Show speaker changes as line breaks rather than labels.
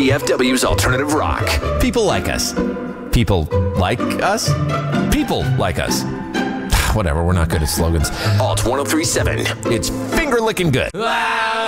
DFW's Alternative Rock.
People like us. People like us? People like us. Whatever, we're not good at slogans.
Alt 1037.
It's finger licking good.